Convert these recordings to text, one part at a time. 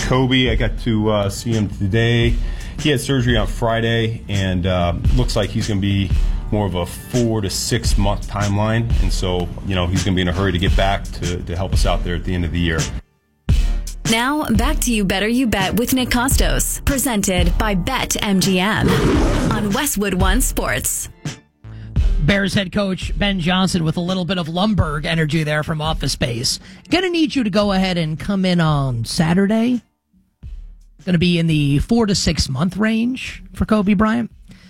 Kobe. I got to see him today. He had surgery on Friday, and looks like he's going to be more of a 4 to 6 month timeline. And so, he's going to be in a hurry to get back to help us out there at the end of the year. Now, back to You Better You Bet with Nick Costos, presented by BetMGM on Westwood One Sports. Bears head coach Ben Johnson with a little bit of Lumbergh energy there from Office Space. Gonna need you to go ahead and come in on Saturday. Gonna be in the 4 to 6 month range for Kobe Bryant.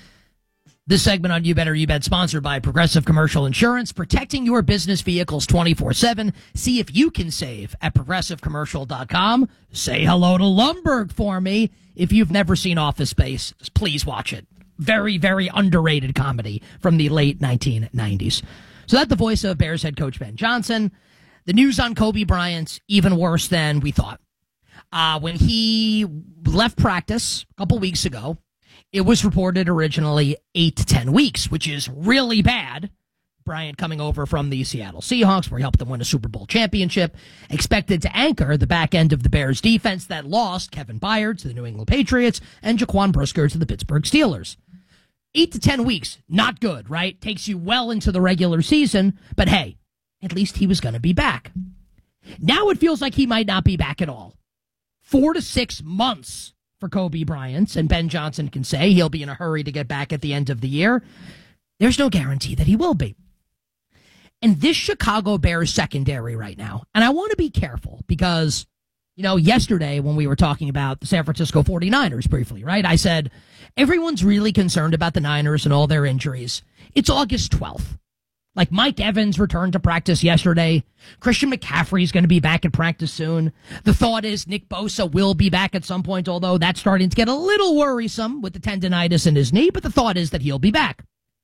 This segment on You Better You Bet, sponsored by Progressive Commercial Insurance, protecting your business vehicles 24/7. See if you can save at progressivecommercial.com. Say hello to Lumbergh for me. If you've never seen Office Space, please watch it. Very, very underrated comedy from the late 1990s. So that's the voice of Bears head coach Ben Johnson. The news on Kobe Bryant's even worse than we thought. When he left practice a couple weeks ago, it was reported originally 8 to 10 weeks, which is really bad. Bryant coming over from the Seattle Seahawks, where he helped them win a Super Bowl championship, expected to anchor the back end of the Bears defense that lost Kevin Byard to the New England Patriots and Jaquan Brisker to the Pittsburgh Steelers. 8 to 10 weeks, not good, right? Takes you well into the regular season, but hey, at least he was going to be back. Now it feels like he might not be back at all. 4 to 6 months for Kobe Bryant, and Ben Johnson can say he'll be in a hurry to get back at the end of the year. There's no guarantee that he will be. And this Chicago Bears secondary right now, and I want to be careful because, yesterday when we were talking about the San Francisco 49ers briefly, right, I said everyone's really concerned about the Niners and all their injuries. It's August 12th. Like Mike Evans returned to practice yesterday. Christian McCaffrey is going to be back at practice soon. The thought is Nick Bosa will be back at some point, although that's starting to get a little worrisome with the tendonitis in his knee, but the thought is that he'll be back.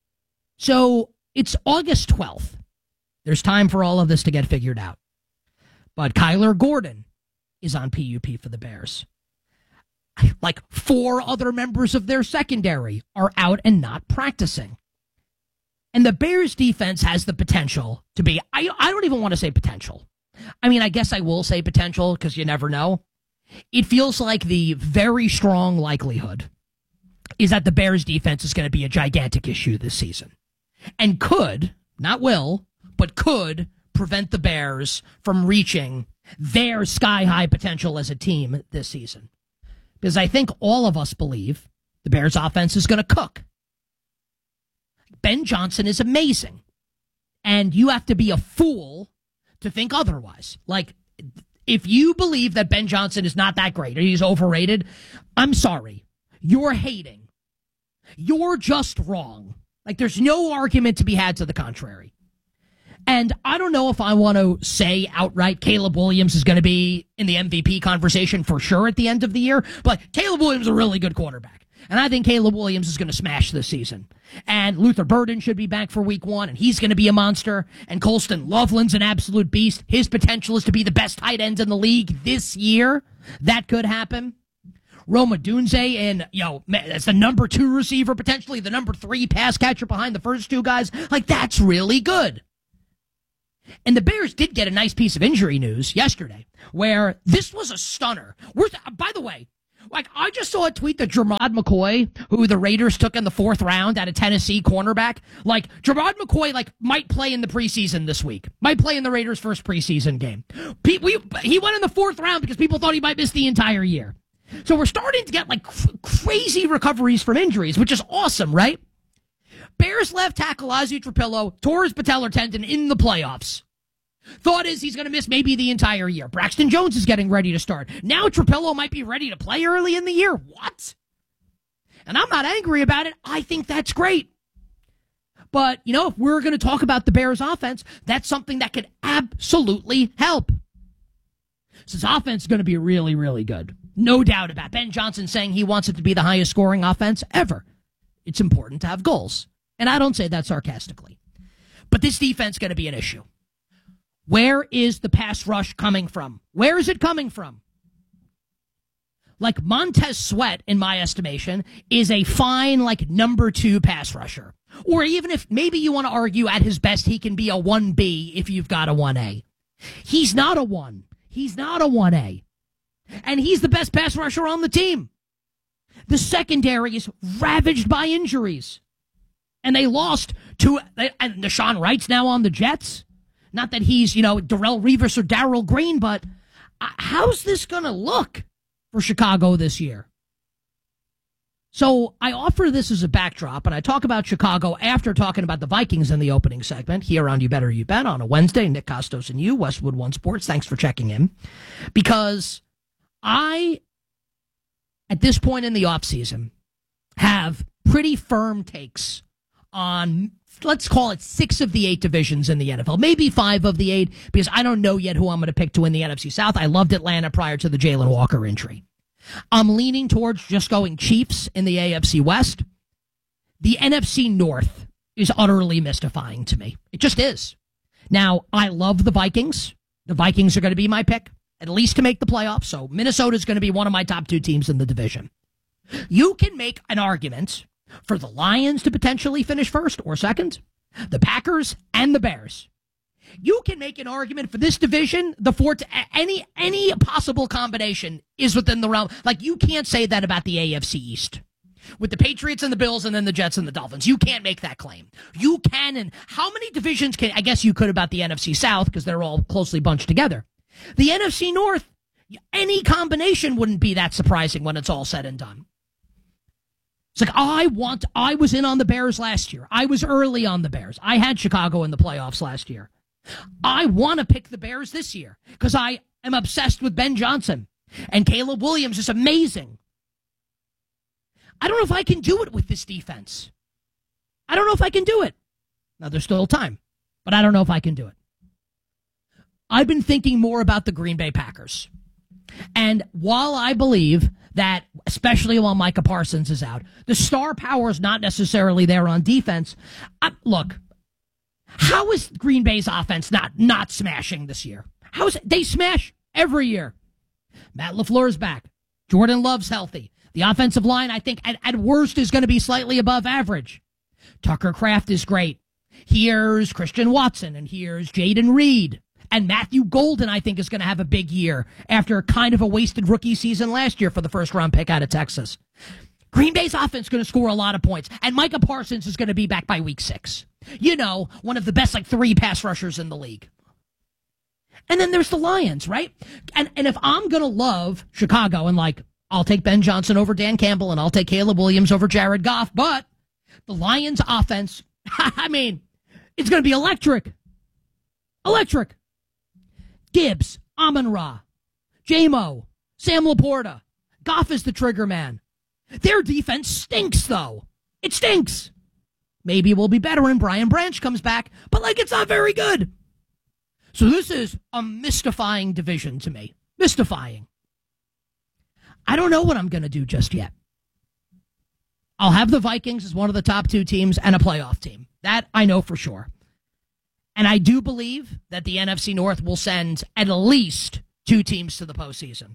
So it's August 12th. There's time for all of this to get figured out. But Kyler Gordon is on PUP for the Bears. Like 4 other members of their secondary are out and not practicing. And the Bears defense has the potential to be, I don't even want to say potential. I mean, I guess I will say potential because you never know. It feels like the very strong likelihood is that the Bears defense is going to be a gigantic issue this season. And could, not will, but could prevent the Bears from reaching their sky-high potential as a team this season. Because I think all of us believe the Bears offense is going to cook. Ben Johnson is amazing. And you have to be a fool to think otherwise. Like, if you believe that Ben Johnson is not that great or he's overrated, I'm sorry. You're hating. You're just wrong. Like, there's no argument to be had to the contrary. And I don't know if I want to say outright Caleb Williams is going to be in the MVP conversation for sure at the end of the year, but Caleb Williams is a really good quarterback. And I think Caleb Williams is going to smash this season. And Luther Burden should be back for week 1, and he's going to be a monster. And Colston Loveland's an absolute beast. His potential is to be the best tight end in the league this year. That could happen. Roma Dunze, and, as the number 2 receiver, potentially the number 3 pass catcher behind the first 2 guys. Like, that's really good. And the Bears did get a nice piece of injury news yesterday, where this was a stunner. By the way, I just saw a tweet that Jermod McCoy, who the Raiders took in the 4th round at a Tennessee cornerback, Jermod McCoy, might play in the preseason this week. Might play in the Raiders' first preseason game. He went in the 4th round because people thought he might miss the entire year. So we're starting to get, crazy recoveries from injuries, which is awesome, right? Bears left tackle Ozzie Trapillo tore his patellar tendon in the playoffs. Thought is he's going to miss maybe the entire year. Braxton Jones is getting ready to start. Now Trapillo might be ready to play early in the year. What? And I'm not angry about it. I think that's great. But, if we're going to talk about the Bears offense, that's something that could absolutely help. So this offense is going to be really, really good. No doubt about it. Ben Johnson saying he wants it to be the highest scoring offense ever. It's important to have goals. And I don't say that sarcastically. But this defense is going to be an issue. Where is the pass rush coming from? Where is it coming from? Montez Sweat, in my estimation, is a fine, number 2 pass rusher. Or even if maybe you want to argue at his best, he can be a 1B if you've got a 1A. He's not a 1. He's not a 1A. And he's the best pass rusher on the team. The secondary is ravaged by injuries. And they lost to, and Deshaun Wright's now on the Jets. Not that he's, Darrell Revis or Darrell Green, but how's this going to look for Chicago this year? So I offer this as a backdrop, and I talk about Chicago after talking about the Vikings in the opening segment here on You Better You Bet on a Wednesday. Nick Costos and you, Westwood One Sports. Thanks for checking in. Because I, at this point in the offseason, have pretty firm takes on, let's call it 6 of the 8 divisions in the NFL. Maybe 5 of the 8, because I don't know yet who I'm going to pick to win the NFC South. I loved Atlanta prior to the Jalen Walker injury. I'm leaning towards just going Chiefs in the AFC West. The NFC North is utterly mystifying to me. It just is. Now, I love the Vikings. The Vikings are going to be my pick, at least to make the playoffs. So Minnesota is going to be one of my top 2 teams in the division. You can make an argument for the Lions to potentially finish first or second, the Packers and the Bears. You can make an argument for this division, any possible combination is within the realm. Like, you can't say that about the AFC East. With the Patriots and the Bills and then the Jets and the Dolphins. You can't make that claim. You can, and how many divisions I guess you could about the NFC South, because they're all closely bunched together. The NFC North, any combination wouldn't be that surprising when it's all said and done. It's like, I was in on the Bears last year. I was early on the Bears. I had Chicago in the playoffs last year. I want to pick the Bears this year because I am obsessed with Ben Johnson, and Caleb Williams is amazing. I don't know if I can do it with this defense. I don't know if I can do it. Now, there's still time, but I don't know if I can do it. I've been thinking more about the Green Bay Packers. And while I believe that, especially while Micah Parsons is out, the star power is not necessarily there on defense. Look, how is Green Bay's offense not smashing this year? How is it? They smash every year. Matt LaFleur's back. Jordan Love's healthy. The offensive line, I think, at worst is going to be slightly above average. Tucker Kraft is great. Here's Christian Watson, and here's Jaden Reed. And Matthew Golden, I think, is going to have a big year after kind of a wasted rookie season last year for the first-round pick out of Texas. Green Bay's offense is going to score a lot of points, and Micah Parsons is going to be back by week 6. One of the best, 3 pass rushers in the league. And then there's the Lions, right? And if I'm going to love Chicago and, I'll take Ben Johnson over Dan Campbell, and I'll take Caleb Williams over Jared Goff, but the Lions offense, it's going to be electric. Electric. Gibbs, Amon-Ra, J-Mo, Sam Laporta. Goff is the trigger man. Their defense stinks, though. It stinks. Maybe we'll be better when Brian Branch comes back, but it's not very good. So this is a mystifying division to me. Mystifying. I don't know what I'm going to do just yet. I'll have the Vikings as one of the top 2 teams and a playoff team. That I know for sure. And I do believe that the NFC North will send at least 2 teams to the postseason.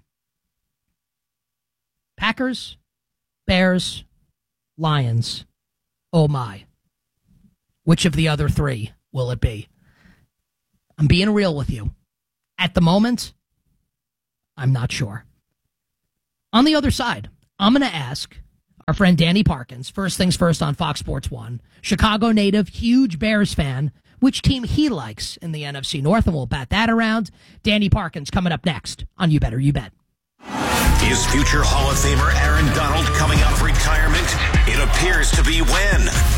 Packers, Bears, Lions. Oh my. Which of the other 3 will it be? I'm being real with you. At the moment, I'm not sure. On the other side, I'm going to ask our friend Danny Parkins, first things first on Fox Sports 1, Chicago native, huge Bears fan, which team he likes in the NFC North, and we'll bat that around. Danny Parkins coming up next on You Better You Bet. Is future Hall of Famer Aaron Donald coming out of retirement? It appears to be when.